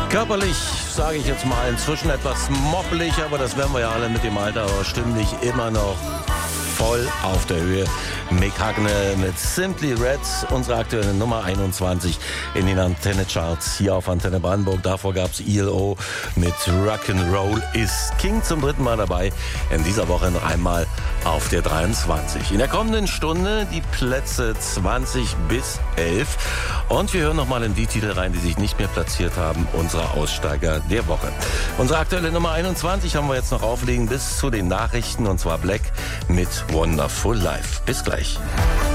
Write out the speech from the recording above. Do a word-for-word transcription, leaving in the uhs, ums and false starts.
Körperlich, sage ich jetzt mal, inzwischen etwas moppelig, aber das werden wir ja alle mit dem Alter, aber stimmlich immer noch voll auf der Höhe. Mick Hucknall mit Simply Red, unsere aktuelle Nummer einundzwanzig in den Antenne-Charts hier auf Antenne Brandenburg. Davor gab es E L O mit Rock'n'Roll is King zum dritten Mal dabei. In dieser Woche noch einmal auf der dreiundzwanzig. In der kommenden Stunde die Plätze zwanzig bis elf. Und wir hören nochmal in die Titel rein, die sich nicht mehr platziert haben. Unsere Aussteiger der Woche. Unsere aktuelle Nummer einundzwanzig haben wir jetzt noch auflegen bis zu den Nachrichten. Und zwar Black mit Wonderful Life. Bis gleich.